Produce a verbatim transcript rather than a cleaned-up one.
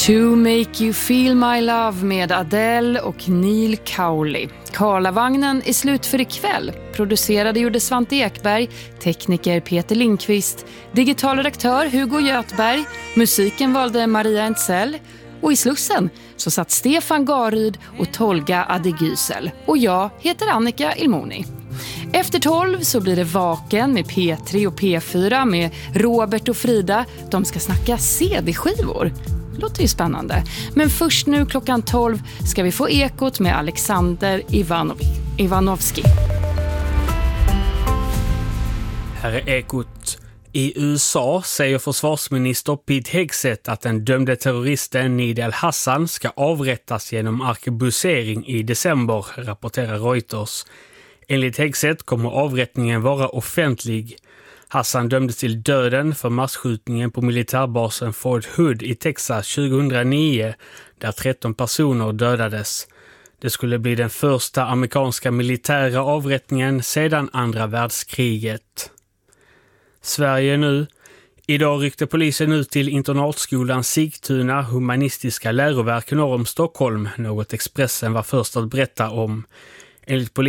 To Make You Feel My Love med Adele och Neil Cowley. Karlavagnen är slut för ikväll. Producerade gjorde Svante Ekberg, tekniker Peter Lindqvist, digital redaktör Hugo Götberg, musiken valde Maria Entzell och i Slussen så satt Stefan Garyd och Tolga Adegysel. Och jag heter Annika Ilmoni. Efter tolv så blir det Vaken med P tre och P fyra med Robert och Frida. De ska snacka C D-skivor. Låter ju spännande. Men först nu klockan tolv ska vi få Ekot med Alexander Ivanov- Ivanovski. Här är Ekot. I U S A säger försvarsminister Pete Hegseth att den dömde terroristen Nidal Hassan ska avrättas genom arkebusering i december, rapporterar Reuters. Enligt Hegseth kommer avrättningen vara offentlig. Hassan dömdes till döden för massskjutningen på militärbasen Fort Hood i Texas tjugohundranio, där tretton personer dödades. Det skulle bli den första amerikanska militära avrättningen sedan andra världskriget. Sverige nu. Idag ryckte polisen ut till internatskolan Sigtuna humanistiska läroverk norr om Stockholm, något Expressen var först att berätta om. Enligt polisen